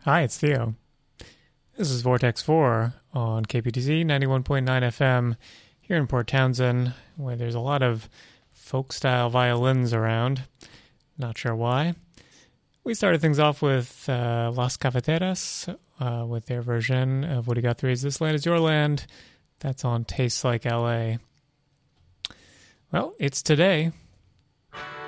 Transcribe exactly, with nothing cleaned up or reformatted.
Hi, it's Theo. This is Vortex four on K P T Z ninety-one point nine F M here in Port Townsend, where there's a lot of folk-style violins around. Not sure why. We started things off with uh, Las Cafeteras, uh, with their version of Woody Guthrie's This Land Is Your Land. That's on Tastes Like L A. Well, it's today.